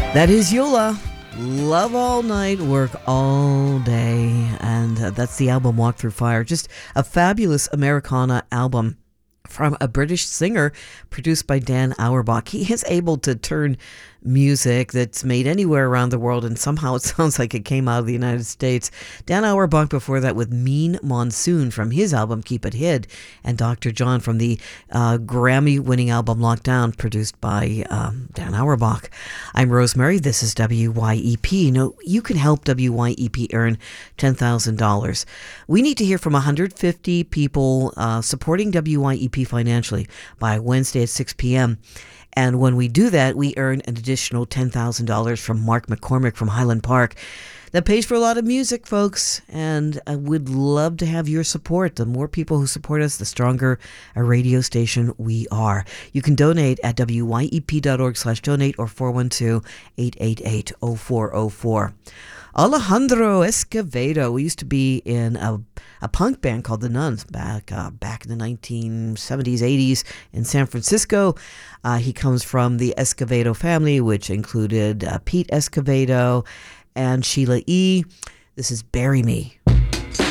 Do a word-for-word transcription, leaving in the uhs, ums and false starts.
That is Yola. Love all night, work all day. And uh, that's the album Walk Through Fire. Just a fabulous Americana album from a British singer produced by Dan Auerbach. He is able to turn music that's made anywhere around the world, and somehow it sounds like it came out of the United States. Dan Auerbach before that with Mean Monsoon from his album Keep It Hid, and Doctor John from the uh, Grammy-winning album Lockdown, produced by um, Dan Auerbach. I'm Rosemary. This is W Y E P. You know, you can help W Y E P earn ten thousand dollars. We need to hear from one hundred fifty people uh, supporting W Y E P financially by Wednesday at six p.m. And when we do that, we earn an additional ten thousand dollars from Mark McCormick from Highland Park. That pays for a lot of music, folks, and I would love to have your support. The more people who support us, the stronger a radio station we are. You can donate at W Y E P dot org slash donate or four one two, eight eight eight, zero four zero four. Alejandro Escovedo. We used to be in a, a punk band called The Nuns back uh, back in the nineteen seventies, eighties in San Francisco. Uh, he comes from the Escovedo family, which included uh, Pete Escovedo and Sheila E. This is Bury Me.